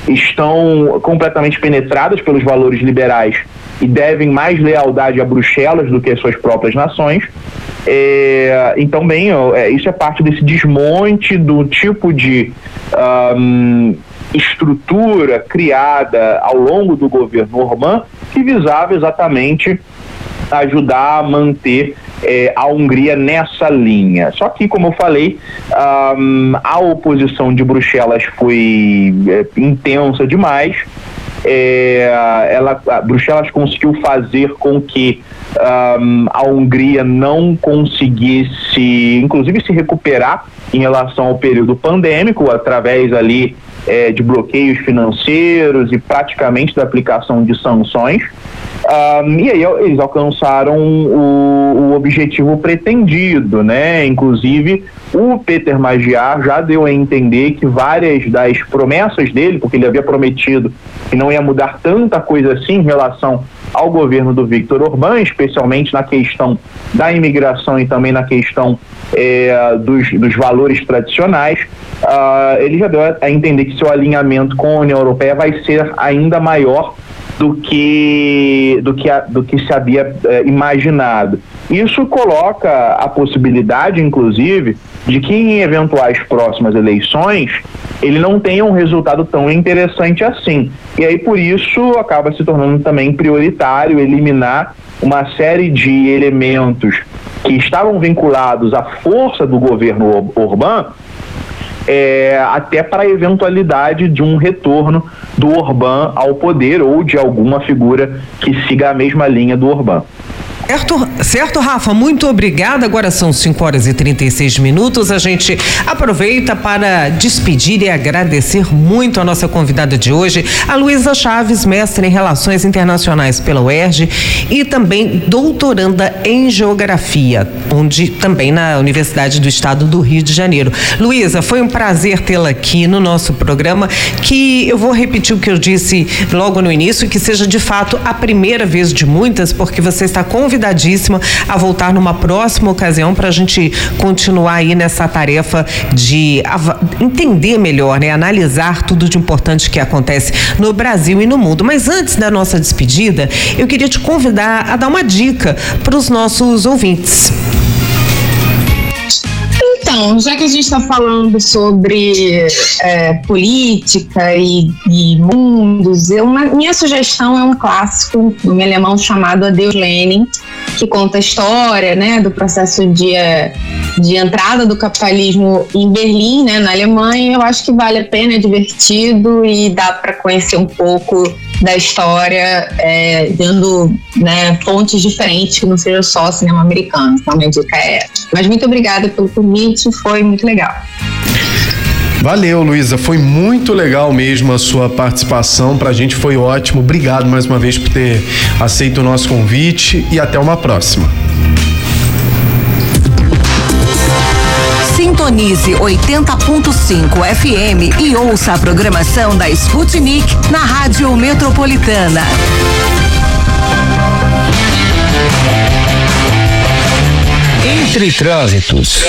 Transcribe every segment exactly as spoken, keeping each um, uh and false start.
estão completamente penetradas pelos valores liberais e devem mais lealdade a Bruxelas do que às suas próprias nações. É, então, bem, é, isso é parte desse desmonte do tipo de um, estrutura criada ao longo do governo Orbán, que visava exatamente ajudar a manter eh, a Hungria nessa linha. Só que, como eu falei, um, a oposição de Bruxelas foi eh, intensa demais. Eh, ela, a Bruxelas conseguiu fazer com que um, a Hungria não conseguisse, inclusive, se recuperar em relação ao período pandêmico, através ali eh, de bloqueios financeiros e praticamente da aplicação de sanções. Um, e aí eles alcançaram o, o objetivo pretendido, né? Inclusive, o Peter Magyar já deu a entender que várias das promessas dele, porque ele havia prometido que não ia mudar tanta coisa assim em relação ao governo do Viktor Orbán, especialmente na questão da imigração e também na questão eh, dos, dos valores tradicionais, uh, ele já deu a entender que seu alinhamento com a União Europeia vai ser ainda maior do que, do que, a, do que se havia eh, imaginado. Isso coloca a possibilidade, inclusive, de que em eventuais próximas eleições ele não tenha um resultado tão interessante assim. E aí, por isso, acaba se tornando também prioritário eliminar uma série de elementos que estavam vinculados à força do governo Orbán, É, até para a eventualidade de um retorno do Orbán ao poder ou de alguma figura que siga a mesma linha do Orbán. Certo, certo, Rafa, muito obrigada. Agora são cinco horas e trinta e seis minutos. A gente aproveita para despedir e agradecer muito a nossa convidada de hoje, a Luísa Chaves, mestre em Relações Internacionais pela U E R J e também doutoranda em Geografia, onde também na Universidade do Estado do Rio de Janeiro. Luísa, foi um prazer tê-la aqui no nosso programa, que eu vou repetir o que eu disse logo no início, que seja de fato a primeira vez de muitas, porque você está convidada convidadíssima a voltar numa próxima ocasião para a gente continuar aí nessa tarefa de entender melhor, né? Analisar tudo de importante que acontece no Brasil e no mundo. Mas antes da nossa despedida, eu queria te convidar a dar uma dica para os nossos ouvintes. Então, já que a gente está falando sobre é, política e, e mundos, eu, uma, minha sugestão é um clássico do um alemão chamado Adeus Lenin, que conta a história, né, do processo de, de entrada do capitalismo em Berlim, né, na Alemanha. Eu acho que vale a pena, é divertido e dá para conhecer um pouco da história, é, dando, né, fontes diferentes que não seja só cinema americano. Então, minha dica é essa. Mas muito obrigada pelo convite, foi muito legal. Valeu, Luísa, foi muito legal mesmo a sua participação, pra gente foi ótimo. Obrigado mais uma vez por ter aceito o nosso convite e até uma próxima. Sintonize oitenta ponto cinco F M e ouça a programação da Sputnik na Rádio Metropolitana. Entre trânsitos.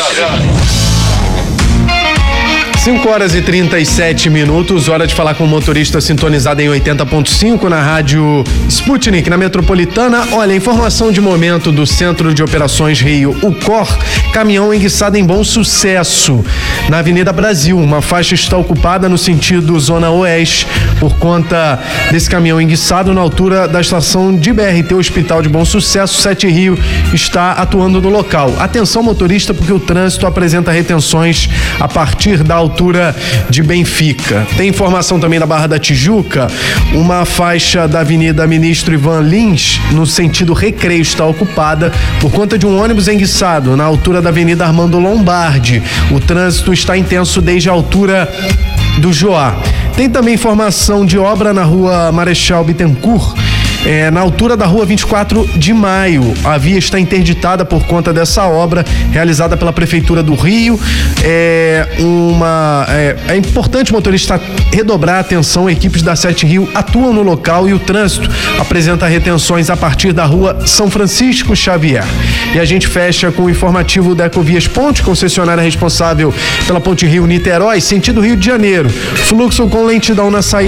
cinco horas e trinta e sete minutos, hora de falar com o motorista sintonizado em oitenta ponto cinco na rádio Sputnik, na Metropolitana. Olha, informação de momento do Centro de Operações Rio, o C O R, caminhão enguiçado em Bom Sucesso, na Avenida Brasil. Uma faixa está ocupada no sentido Zona Oeste por conta desse caminhão enguiçado na altura da estação de B R T Hospital de Bom Sucesso. Sete Rio está atuando no local. Atenção, motorista, porque o trânsito apresenta retenções a partir da altura de Benfica. Tem informação também da Barra da Tijuca, uma faixa da Avenida Ministro Ivan Lins, no sentido Recreio, está ocupada por conta de um ônibus enguiçado na altura da Avenida Armando Lombardi. O trânsito está intenso desde a altura do Joá. Tem também informação de obra na Rua Marechal Bittencourt, É, na altura da rua vinte e quatro de maio. A via está interditada por conta dessa obra realizada pela Prefeitura do Rio. É, uma, é, é importante o motorista redobrar a atenção. Equipes da Sete Rio atuam no local e o trânsito apresenta retenções a partir da rua São Francisco Xavier. E a gente fecha com o informativo da Ecovias Ponte, concessionária responsável pela Ponte Rio-Niterói, sentido Rio de Janeiro. Fluxo com lentidão na saída